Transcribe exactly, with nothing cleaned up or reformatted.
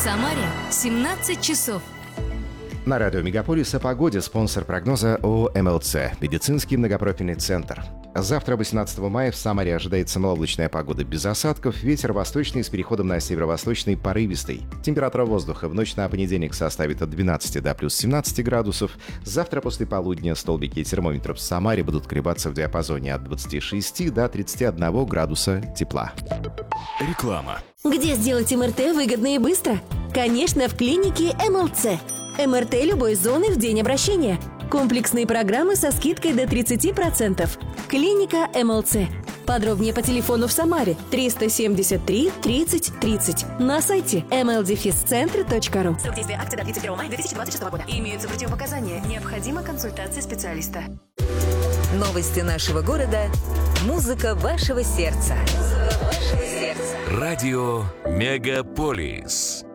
Самаре семнадцать часов. На радио Мегаполис о погоде. Спонсор прогноза ООО МЛЦ. Медицинский многопрофильный центр. Завтра, восемнадцатого мая, в Самаре ожидается малооблачная погода без осадков. Ветер восточный с переходом на северо-восточный порывистый. Температура воздуха в ночь на понедельник составит от двенадцати до плюс семнадцати градусов. Завтра после полудня столбики термометров в Самаре будут колебаться в диапазоне от двадцати шести до тридцати одного градуса тепла. Реклама. Где сделать МРТ выгодно и быстро? Конечно, в клинике МЛЦ. МРТ любой зоны в день обращения. Комплексные программы со скидкой до тридцати процентов. Клиника МЛЦ. Подробнее по телефону в Самаре триста семьдесят три тридцать тридцать. На сайте эм эл дефис центр точка ру. Срок действия акции до тридцать первого мая две тысячи двадцать шестого года. Имеются противопоказания. Необходима консультация специалиста. Новости нашего города. Музыка вашего сердца. Радио Мегаполис.